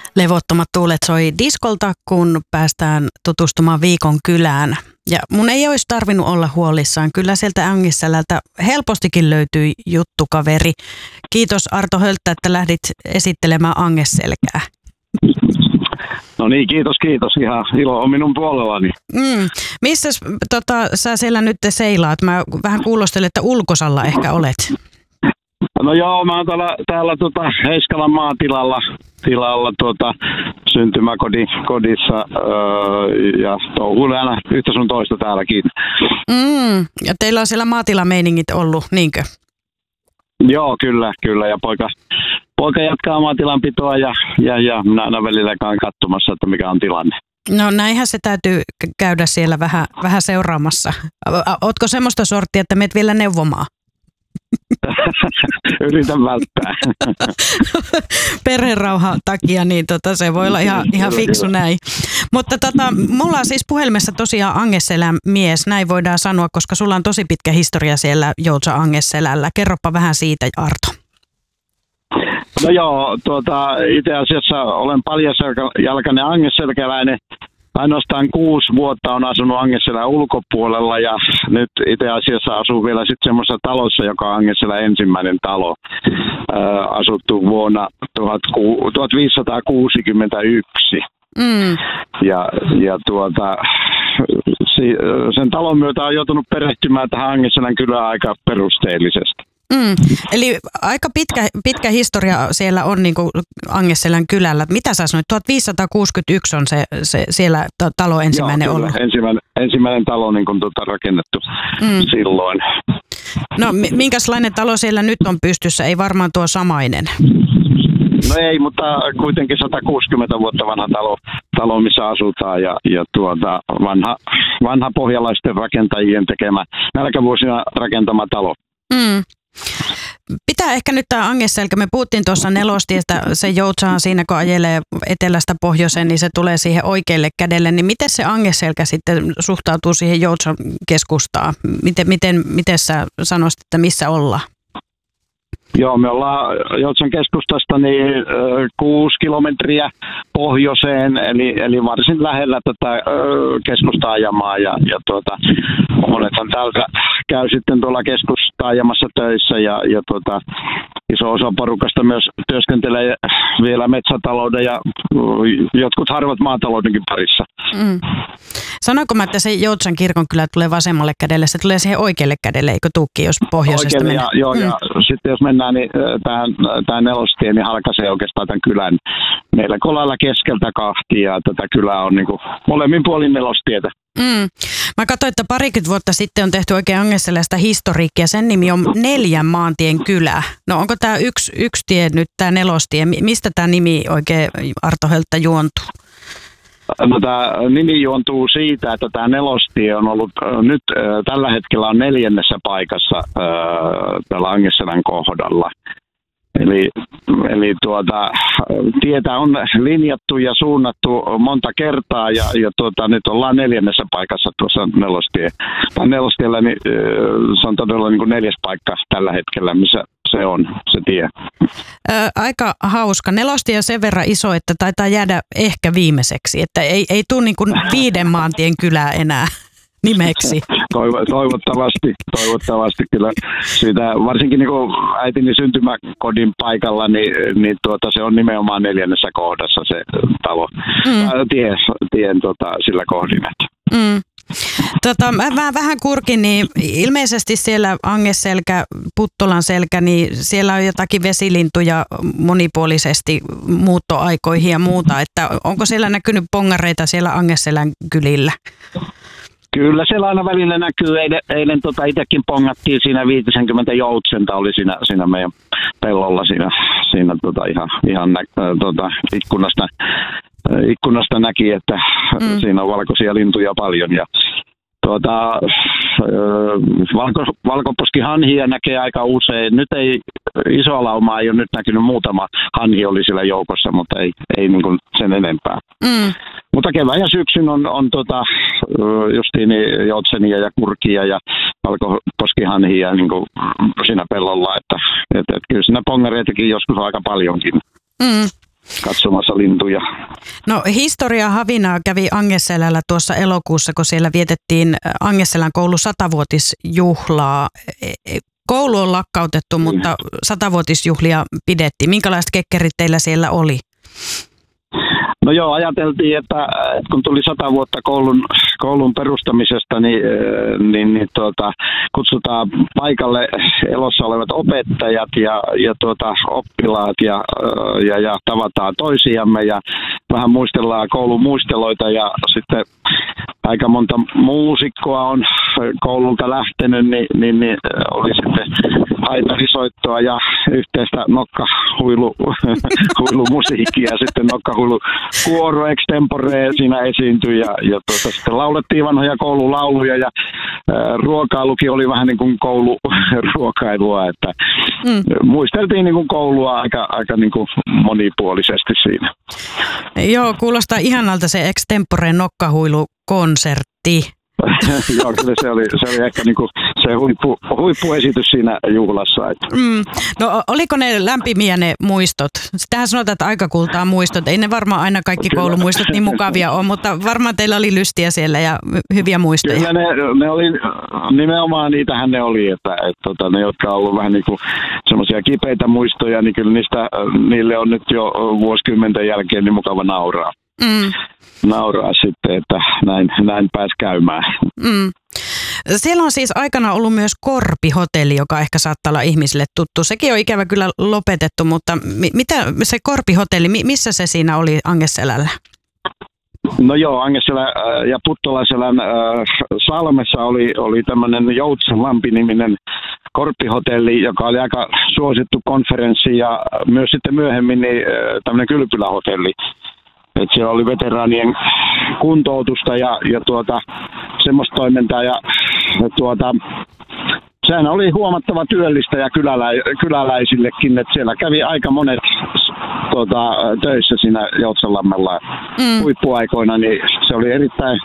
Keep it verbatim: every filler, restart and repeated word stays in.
Levottomat tuulet soi diskolta, kun päästään tutustumaan viikon kylään. Ja mun ei olisi tarvinnut olla huolissaan. Kyllä sieltä Angisselältä helpostikin löytyi juttukaveri. Kiitos Arto Hölttä, että lähdit esittelemään Angesselkää. No niin, kiitos, kiitos. Ihan ilo on minun puolellani. Mm. Missäs tota, sä siellä nyt seilaat? Mä vähän kuulostelin, että ulkosalla ehkä olet. No joo, mä oon täällä, täällä tota Heiskalan maatilalla tilalla, tuota, syntymäkodissa öö, ja touhuilen aina yhtä sun toista täälläkin. Mm. Ja teillä on siellä maatilameiningit ollut, niinkö? Joo, kyllä, kyllä. Ja poika, poika jatkaa maatilanpitoa ja, ja, ja minä aina välillä käyn katsomassa, että mikä on tilanne. No näinhän se täytyy käydä siellä vähän, vähän seuraamassa. Ootko semmoista sorttia, että meet vielä neuvomaan? Yritän välttää. Perherauhan takia, niin tota, se voi olla ihan, ihan fiksu näin. Mutta tota, mulla on siis puhelimessa tosiaan Angesselän mies, näin voidaan sanoa, koska sulla on tosi pitkä historia siellä Joutsa Angesselällä. Kerropa vähän siitä, Arto. No joo, tuota, itse asiassa olen paljasjalkainen angesselkäläinen. Ainoastaan kuusi vuotta on asunut Angesselän ulkopuolella ja nyt itse asiassa asuu vielä sitten semmoisessa talossa, joka on Angesselän ensimmäinen talo. Ää, asuttu vuonna tuhatviisisataakuusikymmentäyksi. Mm. Ja, ja tuota, sen talon myötä on joutunut perehtymään tähän Angesselän kylään aika perusteellisesti. Mm. Eli aika pitkä, pitkä historia siellä on niin kuin Angesselän kylällä. Mitä sä sanoit? tuhatviisisataakuusikymmentäyksi on se, se siellä talo ensimmäinen Joo, ollut. Ensimmäinen, ensimmäinen talo niin kuin tuota rakennettu mm. silloin. No minkälainen talo siellä nyt on pystyssä? Ei varmaan tuo samainen. No ei, mutta kuitenkin sata kuusikymmentä vuotta vanha talo, talo missä asutaan ja, ja tuota, vanha, vanha pohjalaisten rakentajien tekemä, nälkävuosina rakentama talo. Mm. Pitää ehkä nyt tämä Angesselkä, me puhuttiin tuossa nelostiestä, se Joutsaan siinä kun ajelee etelästä pohjoiseen, niin se tulee siihen oikealle kädelle, niin miten se Angesselkä sitten suhtautuu siihen Joutsan keskustaan? Miten, miten, miten sä sanoisit, että missä ollaan? Joo, me ollaan Joutsan keskustasta niin kuusi kilometriä pohjoiseen, eli, eli varsin lähellä tätä keskusta-ajamaa. Ja, ja tuota, monethan täältä käy sitten tuolla keskusta-ajamassa töissä ja, ja tuota, iso osa porukasta myös työskentelee vielä metsätalouden ja jotkut harvat maataloudenkin parissa. Mm. Sanoinko mä, että se Joutsan kirkonkylä tulee vasemmalle kädelle, se tulee siihen oikealle kädelle, eikö tuukki, jos pohjoisesta mennään? Oikealle, ja, joo, mm. ja sitten jos mennään, niin tämä nelostie niin halkaisee oikeastaan tämän kylän melko lailla keskeltä kahtia, ja tätä kylää on niin kuin molemmin puolin nelostietä. Mm. Mä katsoin, että parikymmentä vuotta sitten on tehty oikein Angesselästä historiikkia. Sen nimi on Neljän maantien kylä. No onko tämä yksi, yksi tie nyt, tämä nelostie? Mistä tämä nimi oikein, Arto Hölttä, juontuu? No, tämä nimi juontuu siitä, että tämä nelostie on ollut nyt äh, tällä hetkellä on neljännessä paikassa äh, täällä Angesselän kohdalla. Eli, eli tuota, tietä on linjattu ja suunnattu monta kertaa ja, ja tuota, nyt ollaan neljännessä paikassa tuossa nelostie. Tai nelostiellä niin, se on todella niin kuin neljäs paikka tällä hetkellä, missä se on se tie. Ö, aika hauska. Nelostie on sen verran iso, että taitaa jäädä ehkä viimeiseksi, että ei, ei tule niin kuin viiden maantien kylää enää nimeksi. Toivottavasti, toivottavasti kyllä. Siitä, varsinkin niin kuin äitini syntymäkodin paikalla, niin, niin tuota, se on nimenomaan neljännessä kohdassa se talo. Mm. Tie, tien tuota, sillä kohdin. Mm. Tota, mä vähän kurkin, niin ilmeisesti siellä Angesselkä, Puttolan selkä, niin siellä on jotakin vesilintuja monipuolisesti muuttoaikoihin ja muuta. Että onko siellä näkynyt pongareita siellä Angesselän kylillä? Kyllä siellä aina välillä näkyy. Eilen, eilen tota itsekin pongattiin siinä viisikymmentä joutsenta oli siinä, siinä meidän pellolla siinä, siinä tota ihan, ihan nä, tota, ikkunasta, ikkunasta näki, että mm. siinä on valkoisia lintuja paljon. Ja, tuota, valko, valkoposkihanhia näkee aika usein. Nyt ei isoa laumaa ei ole nyt näkynyt, muutama hanhi oli siellä joukossa, mutta ei, ei niin kuin sen enempää. Mm. Mutta kevään ja syksyn on, on tota, justiin joutsenia ja kurkia ja valkoposkihanhia niin kuin siinä pellolla, että, että, että kyllä siinä pongareitakin joskus on aika paljonkin. Mm. katsomassa lintuja. No Historia Havinaa kävi Angeselällä tuossa elokuussa, kun siellä vietettiin Angeselän koulun satavuotisjuhlaa. Koulu on lakkautettu, mutta satavuotisjuhlia pidettiin. Minkälaiset kekkerit teillä siellä oli? No joo, ajateltiin, että, että kun tuli sata vuotta koulun, koulun perustamisesta, niin, niin, niin tuota, kutsutaan paikalle elossa olevat opettajat ja, ja tuota, oppilaat ja, ja, ja tavataan toisiamme ja vähän muistellaan koulun muisteloita ja sitten aika monta muusikkoa on koululta lähtenyt, niin, niin, niin oli sitten haitarisoittoa ja yhteistä nokkahuilumusiikkia ja sitten nokkahuilu kuoro extempore siinä esiintyi ja, ja tuota, sitten laulettiin vanhoja koululauluja ja ää, ruokailukin oli vähän niin kuin kouluruokailua, että mm. muisteltiin niin kuin koulua aika, aika niin kuin monipuolisesti siinä. Joo, kuulostaa ihanalta se extempore nokkahuilukonsertti. Joo, kyllä se oli, se oli ehkä niinku se huippu, huippuesitys siinä juhlassa. Että. Mm. No oliko ne lämpimiä ne muistot? Sitähän sanotaan, että aika kultaa muistot. Ei ne varmaan aina kaikki kyllä. Koulumuistot niin mukavia ole, mutta varmaan teillä oli lystiä siellä ja hyviä muistoja. Kyllä ne, ne oli, nimenomaan niitähän ne oli, että, että, että ne, jotka on ollut vähän niinku semmoisia kipeitä muistoja, niin kyllä niistä, niille on nyt jo vuosikymmenten jälkeen niin mukava nauraa. Mm. nauraa sitten, että näin, näin pääsi käymään. Mm. Siellä on siis aikana ollut myös Korpi-hotelli, joka ehkä saattaa olla ihmisille tuttu. Sekin on ikävä kyllä lopetettu, mutta mi- mitä se Korpi-hotelli, mi- missä se siinä oli Angeselällä? No joo, Angeselän ja Puttolaselän äh, Salmessa oli, oli tämmöinen Joutsenlampi-niminen Korppi-hotelli, joka oli aika suosittu konferenssi ja myös sitten myöhemmin niin, äh, tämmöinen kylpylähotelli. Että siellä oli veteraanien kuntoutusta ja, ja tuota, semmoista toimintaa ja, ja tuota, sehän oli huomattava työllistäjä kylälä, kyläläisillekin, että siellä kävi aika monet tuota, töissä siinä Joutsenlammella mm. huippuaikoina, niin se oli erittäin